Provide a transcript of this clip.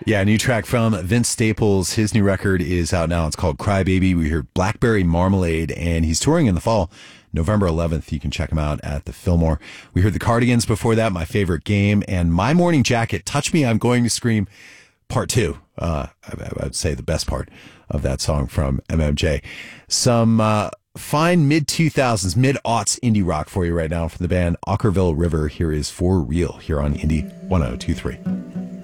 Yeah, a new track from Vince Staples. His new record is out now. It's called Cry Baby. We heard Blackberry Marmalade, and he's touring in the fall, November 11th. You can check him out at the Fillmore. We heard the Cardigans before that, My Favorite Game, and My Morning Jacket, Touch Me, I'm Going to Scream, Part 2. I would say the best part of that song from MMJ. Some fine mid-2000s, mid-aughts indie rock for you right now from the band Ockerville River. Here is For Real here on Indie 1023.